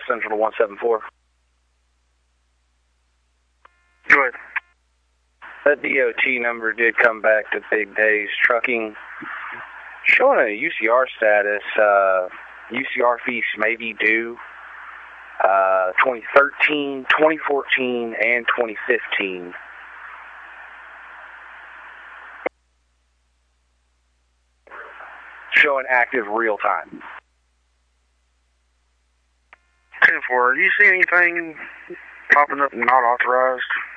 Central to 174. Go ahead. That DOT number did come back to Big Days Trucking, showing a UCR status. UCR fees may be due 2013, 2014, and 2015. Showing active real time. 10-4, do you see anything popping up not authorized?